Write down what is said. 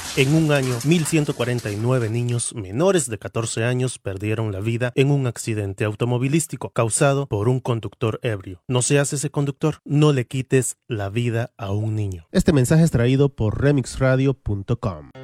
En un año, 1.149 niños menores de 14 años perdieron la vida en un accidente automovilístico causado por un conductor ebrio. No seas ese conductor, no le quites la vida a un niño. Este mensaje es traído por remixradio.com.